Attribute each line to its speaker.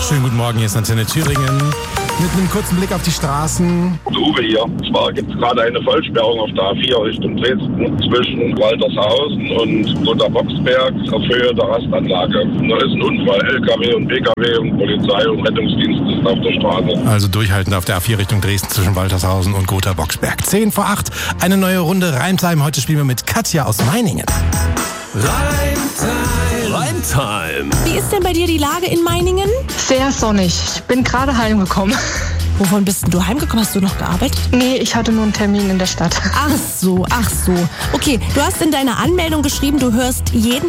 Speaker 1: Schönen guten Morgen, hier ist Antenne Thüringen. Mit einem kurzen Blick auf die Straßen.
Speaker 2: Uwe hier. Zwar gibt es gerade eine Vollsperrung auf der A4 Richtung Dresden zwischen Waltershausen und Gotha Boxberg auf Höhe der Rastanlage. Da ist ein Unfall. LKW und PKW und Polizei und Rettungsdienst ist auf der Straße.
Speaker 1: Also durchhalten auf der A4 Richtung Dresden zwischen Waltershausen und Gotha Boxberg. 10 vor 8, eine neue Runde Reimtime. Heute spielen wir mit Katja aus Meiningen.
Speaker 3: Reimtime.
Speaker 4: Wie ist denn bei dir die Lage in Meiningen?
Speaker 5: Sehr sonnig. Ich bin gerade heimgekommen.
Speaker 4: Wovon bist denn du heimgekommen? Hast du noch gearbeitet?
Speaker 5: Nee, ich hatte nur einen Termin in der Stadt.
Speaker 4: Ach so. Okay, du hast in deiner Anmeldung geschrieben, du hörst jeden